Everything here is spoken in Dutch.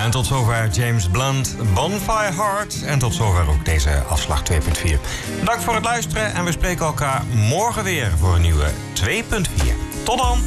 En tot zover James Blunt, Bonfire Heart. En tot zover ook deze afslag 2.4. Dank voor het luisteren en we spreken elkaar morgen weer voor een nieuwe 2.4. Tot dan!